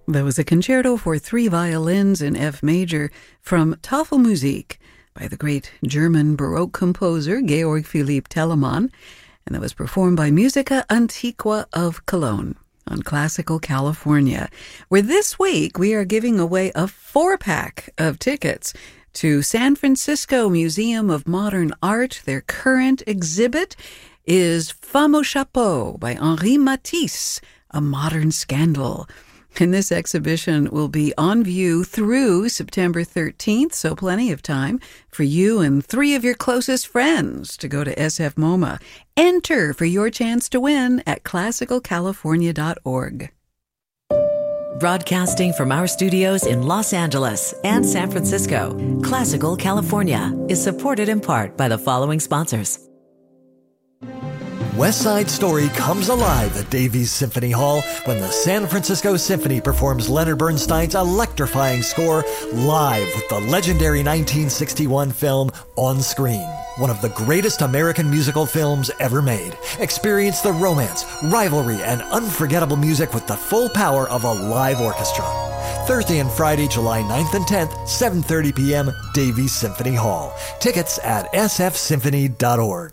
That was a concerto for 3 violins in F major from Tafelmusik by the great German Baroque composer Georg Philipp Telemann, and that was performed by Musica Antiqua of Cologne on Classical California, where this week we are giving away a 4-pack of tickets to San Francisco Museum of Modern Art. Their current exhibit is Femme au Chapeau by Henri Matisse, a modern scandal. And this exhibition will be on view through September 13th, so plenty of time for you and 3 of your closest friends to go to SF MoMA. Enter for your chance to win at classicalcalifornia.org. Broadcasting from our studios in Los Angeles and San Francisco, Classical California is supported in part by the following sponsors. West Side Story comes alive at Davies Symphony Hall when the San Francisco Symphony performs Leonard Bernstein's electrifying score live with the legendary 1961 film On Screen, one of the greatest American musical films ever made. Experience the romance, rivalry, and unforgettable music with the full power of a live orchestra. Thursday and Friday, July 9th and 10th, 7:30 p.m., Davies Symphony Hall. Tickets at sfsymphony.org.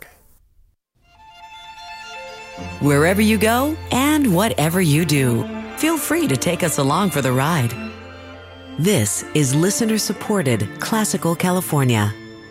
Wherever you go and whatever you do, feel free to take us along for the ride. This is listener-supported Classical California.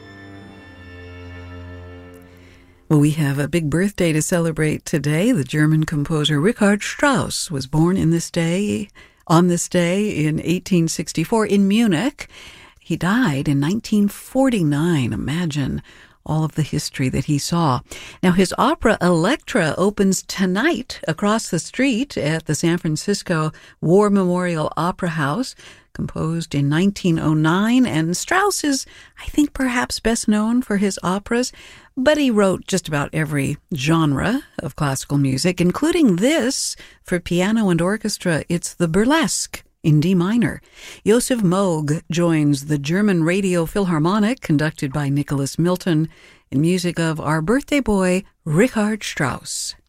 Well, we have a big birthday to celebrate today. The German composer Richard Strauss was born on this day in 1864 in Munich. He died in 1949. Imagine all of the history that he saw. Now, his opera Elektra opens tonight across the street at the San Francisco War Memorial Opera House, composed in 1909. And Strauss is, I think, perhaps best known for his operas, but he wrote just about every genre of classical music, including this for piano and orchestra. It's the Burlesque in D minor. Josef Moog joins the German Radio Philharmonic, conducted by Nicholas Milton, in music of our birthday boy, Richard Strauss.